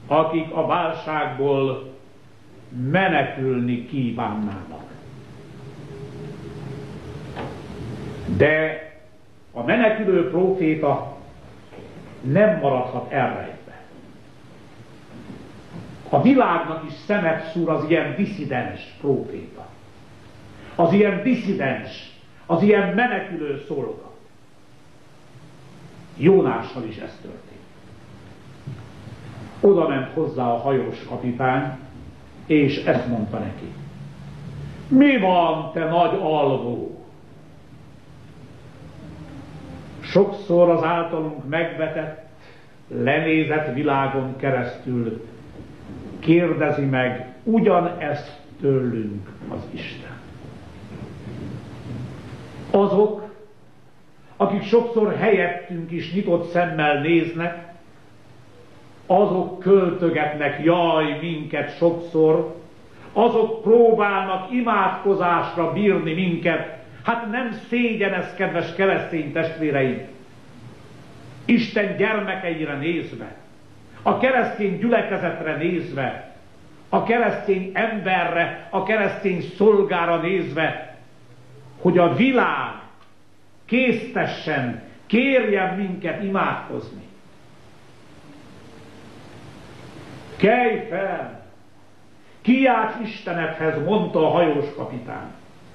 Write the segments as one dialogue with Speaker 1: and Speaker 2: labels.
Speaker 1: akik a válságból menekülni kívánnának. De a menekülő próféta nem maradhat elrejtve. A világnak is szemet szúr az ilyen disszidens próféta. Az ilyen disszidens, az ilyen menekülő szolga. Jónással is ez történt. Oda ment hozzá a hajós kapitány, és ezt mondta neki. Mi van, te nagy alvó? Sokszor az általunk megvetett, lenézett világon keresztül kérdezi meg ugyanezt tőlünk az Isten. Azok, akik sokszor helyettünk is nyitott szemmel néznek, azok költögetnek, jaj, minket sokszor, azok próbálnak imádkozásra bírni minket. Hát nem szégyen ez, kedves keresztény testvéreim, Isten gyermekeire nézve, a keresztény gyülekezetre nézve, a keresztény emberre, a keresztény szolgára nézve, hogy a világ késztessen, kérjen minket imádkozni. Kelj fel! Kiálts Istenedhez, mondta a hajós kapitány.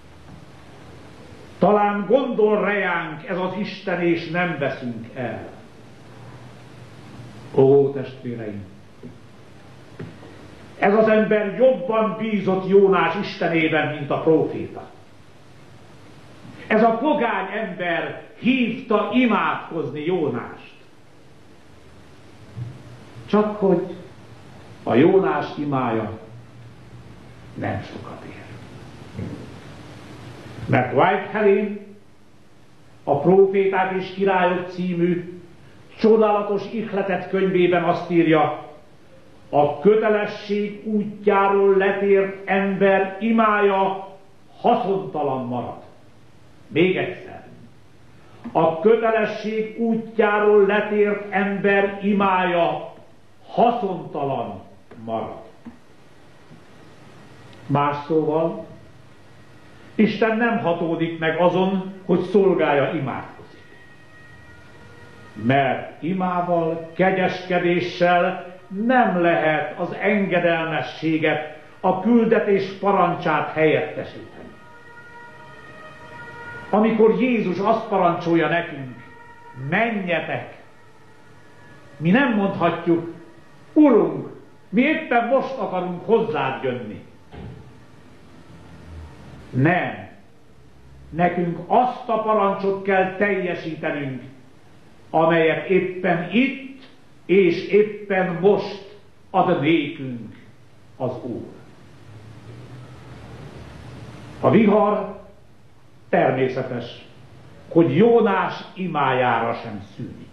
Speaker 1: Talán gondol rejánk ez az Isten, és nem veszünk el. Ó, testvéreim! Ez az ember jobban bízott Jónás Istenében, mint a próféta. Ez a pogány ember hívta imádkozni Jónást. Csak hogy a Jónás imája nem sokat ér. Mert Whitehelin a Próféták és Királyok című csodálatos ihletet könyvében azt írja, a kötelesség útjáról letért ember imája haszontalan marad. Még egyszer. A kötelesség útjáról letért ember imája haszontalan marad. Más szóval, Isten nem hatódik meg azon, hogy szolgája imádkozik. Mert imával, kegyeskedéssel nem lehet az engedelmességet, a küldetés parancsát helyettesíteni. Amikor Jézus azt parancsolja nekünk, menjetek, mi nem mondhatjuk, Urunk, mi éppen most akarunk hozzád jönni. Nem. Nekünk azt a parancsot kell teljesítenünk, amelyet éppen itt és éppen most ad nékünk az Úr. A vihar természetes, hogy Jónás imájára sem szűnik.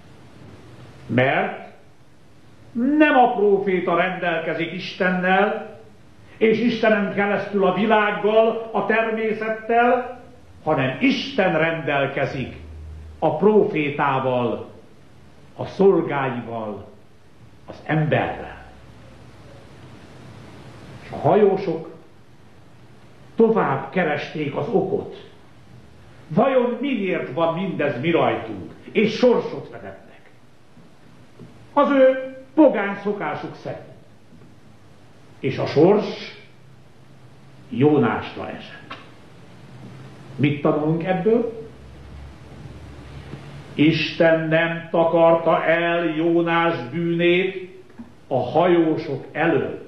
Speaker 1: Mert nem a próféta rendelkezik Istennel, és Istenen keresztül a világgal, a természettel, hanem Isten rendelkezik a prófétával, a szolgáival, az emberrel. És a hajósok tovább keresték az okot. Vajon miért van mindez mi rajtunk, és sorsot vezetnek? Az ő pogány szokásuk szerint. És a sors Jónásra esett. Mit tanulunk ebből? Isten nem takarta el Jónás bűnét a hajósok elől.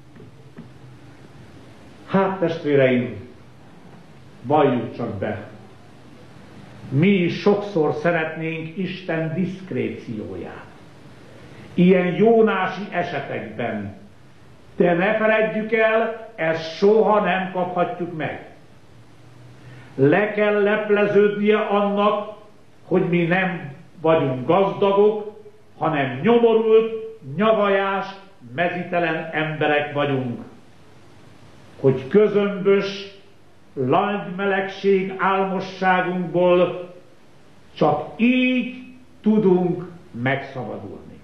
Speaker 1: Hát, testvéreim, valljuk csak be, mi is sokszor szeretnénk Isten diszkrécióját. Ilyen jónási esetekben. De ne feledjük el, ezt soha nem kaphatjuk meg. Le kell lepleződnie annak, hogy mi nem vagyunk gazdagok, hanem nyomorult, nyavajás, mezitelen emberek vagyunk. Hogy közömbös, langymelegség álmosságunkból csak így tudunk megszabadulni.